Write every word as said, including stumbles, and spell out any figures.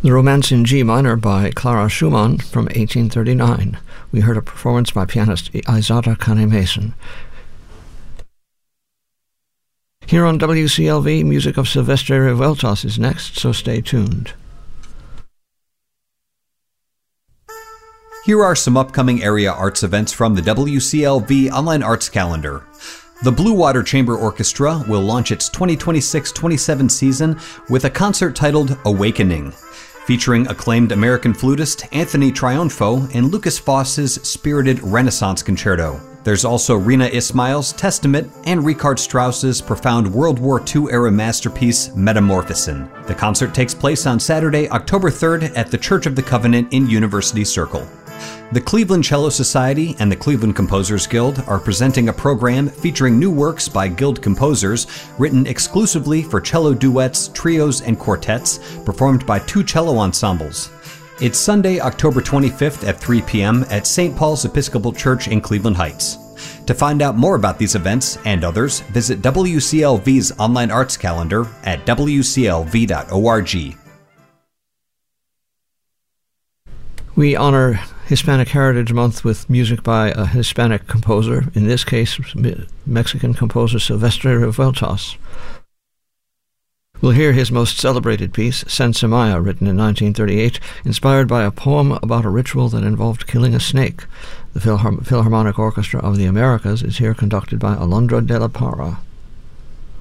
The Romance in G minor by Clara Schumann from eighteen thirty-nine. We heard a performance by pianist Isadora Kahne-Mason. Here on W C L V, music of Silvestre Revueltas is next, so stay tuned. Here are some upcoming area arts events from the W C L V Online Arts Calendar. The Blue Water Chamber Orchestra will launch its twenty twenty-six twenty-seven season with a concert titled Awakening, featuring acclaimed American flutist Anthony Triunfo and Lucas Foss's spirited Renaissance Concerto. There's also Rena Ismail's Testament and Richard Strauss's profound World War Two era masterpiece Metamorphosin. The concert takes place on Saturday, October third at the Church of the Covenant in University Circle. The Cleveland Cello Society and the Cleveland Composers Guild are presenting a program featuring new works by Guild composers written exclusively for cello duets, trios, and quartets, performed by two cello ensembles. It's Sunday, October twenty-fifth at three p.m. at Saint Paul's Episcopal Church in Cleveland Heights. To find out more about these events and others, visit W C L V's online arts calendar at w c l v dot org. We honor Hispanic Heritage Month with music by a Hispanic composer, in this case, Mexican composer Silvestre Revueltas. We'll hear his most celebrated piece, Sensimaya, written in nineteen thirty-eight, inspired by a poem about a ritual that involved killing a snake. The Philhar- Philharmonic Orchestra of the Americas is here conducted by Alondra de la Parra.